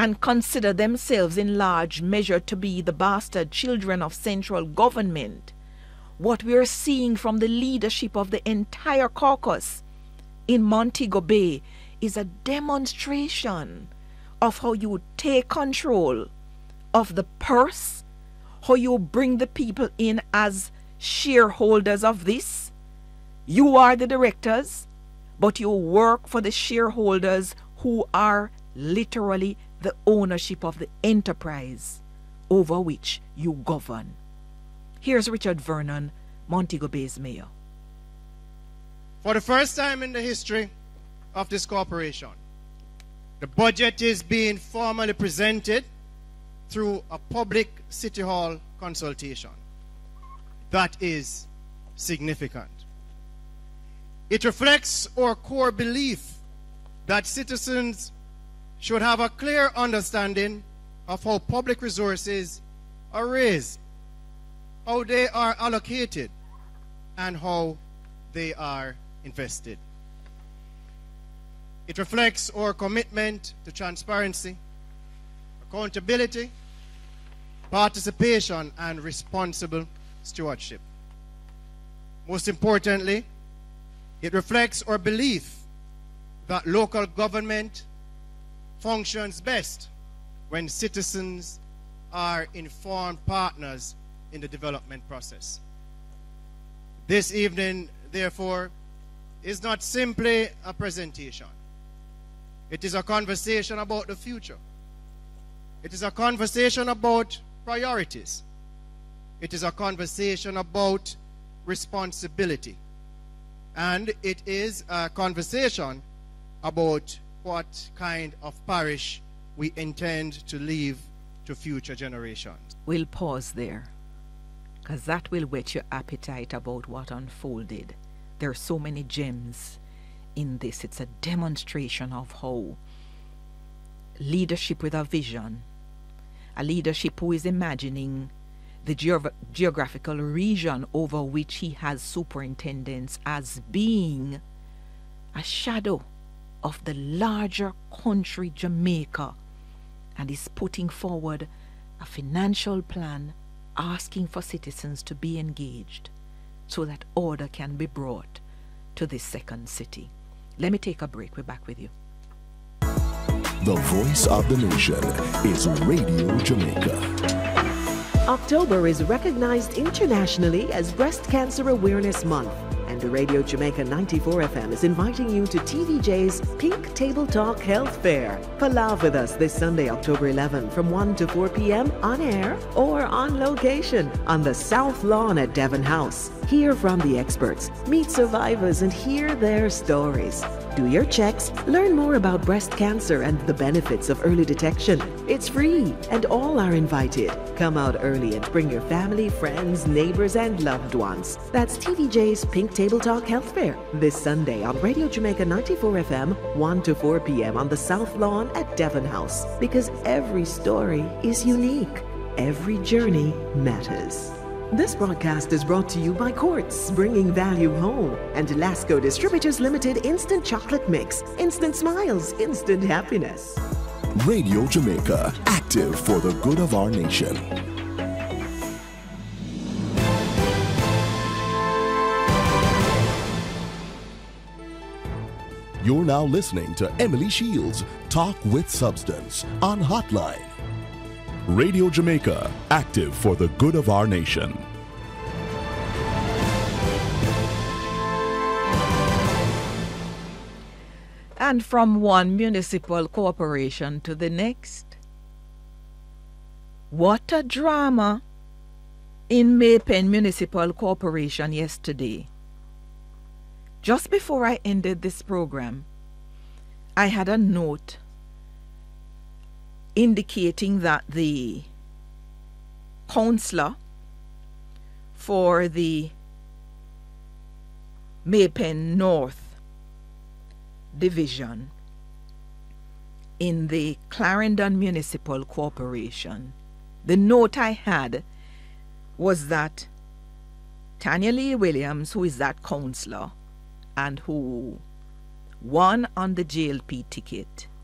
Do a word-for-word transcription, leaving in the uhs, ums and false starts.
and consider themselves in large measure to be the bastard children of central government, what we are seeing from the leadership of the entire caucus in Montego Bay is a demonstration of how you take control of the purse, how you bring the people in as shareholders of this. You are the directors, but you work for the shareholders who are literally the ownership of the enterprise over which you govern. Here's Richard Vernon, Montego Bay's mayor. For the first time in the history of this corporation, the budget is being formally presented through a public City Hall consultation. That is significant. It reflects our core belief that citizens should have a clear understanding of how public resources are raised, how they are allocated, and how they are invested. It reflects our commitment to transparency, accountability, participation, and responsible stewardship. Most importantly, it reflects our belief that local government functions best when citizens are informed partners in the development process. This evening, therefore, is not simply a presentation. It is a conversation about the future. It is a conversation about priorities. It is a conversation about responsibility. And it is a conversation about what kind of parish we intend to leave to future generations. We'll pause there, because that will whet your appetite about what unfolded. There are so many gems in this. It's a demonstration of how leadership with a vision, a leadership who is imagining the geog- geographical region over which he has superintendents as being a shadow of the larger country, Jamaica, and is putting forward a financial plan asking for citizens to be engaged so that order can be brought to this second city. Let me take a break. We're back with you. The voice of the nation is Radio Jamaica. October is recognized internationally as Breast Cancer Awareness Month, and the Radio Jamaica ninety-four F M is inviting you to T V J's Pink Table Talk Health Fair. Palav with us this Sunday, October eleventh from one to four p.m. on air or on location on the South Lawn at Devon House. Hear from the experts, meet survivors, and hear their stories. Do your checks, learn more about breast cancer and the benefits of early detection. It's free and all are invited. Come out early and bring your family, friends, neighbors, and loved ones. That's T V J's Pink Table Talk Health Fair this Sunday on Radio Jamaica ninety-four F M, one to four p.m. on the South Lawn at Devon House. Because every story is unique. Every journey matters. This broadcast is brought to you by Quartz, bringing value home, and Lasco Distributors Limited Instant Chocolate Mix. Instant smiles, instant happiness. Radio Jamaica, active for the good of our nation. You're now listening to Emily Shields, Talk with Substance, on Hotline. Radio Jamaica, active for the good of our nation. And from one municipal corporation to the next. What a drama in Maypen Municipal Corporation yesterday. Just before I ended this program, I had a note indicating that the councillor for the Maypen North Division in the Clarendon Municipal Corporation, the note I had was that Tanya Lee Williams, who is that councillor and who won on the J L P ticket,